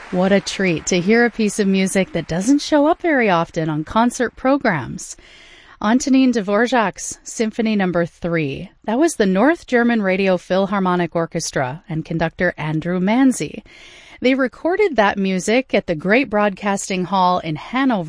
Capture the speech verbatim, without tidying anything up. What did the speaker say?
What a treat to hear a piece of music that doesn't show up very often on concert programs. Antonin Dvorak's Symphony Number three. That was the North German Radio Philharmonic Orchestra and conductor Andrew Manzi. They recorded that music at the Great Broadcasting Hall in Hanover